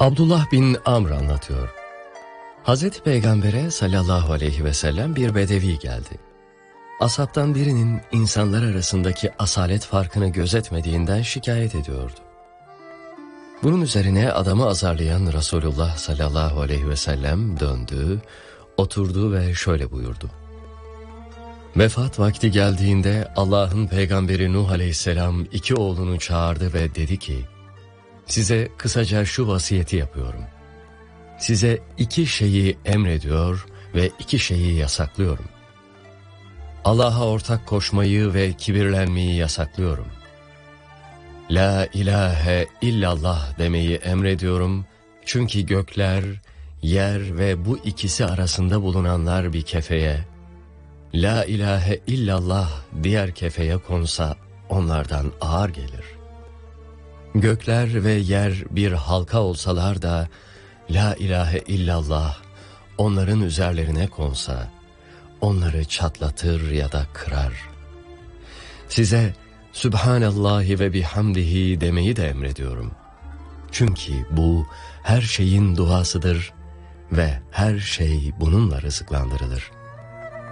Abdullah bin Amr anlatıyor. Hazreti Peygamber'e sallallahu aleyhi ve sellem bir bedevi geldi. Ashabtan birinin insanlar arasındaki asalet farkını gözetmediğinden şikayet ediyordu. Bunun üzerine adamı azarlayan Resulullah sallallahu aleyhi ve sellem döndü, oturdu ve şöyle buyurdu. Vefat vakti geldiğinde Allah'ın peygamberi Nuh aleyhisselam 2 oğlunu çağırdı ve dedi ki, size kısaca şu vasiyeti yapıyorum. Size 2 şeyi emrediyor ve 2 şeyi yasaklıyorum. Allah'a ortak koşmayı ve kibirlenmeyi yasaklıyorum. La ilahe illallah demeyi emrediyorum. Çünkü gökler, yer ve bu ikisi arasında bulunanlar bir kefeye, La ilahe illallah diğer kefeye konsa onlardan ağır gelir. Gökler ve yer bir halka olsalar da La ilahe illallah onların üzerlerine konsa onları çatlatır ya da kırar. Size Sübhanallahi ve bihamdihi demeyi de emrediyorum. Çünkü bu her şeyin duasıdır ve her şey bununla rızıklandırılır.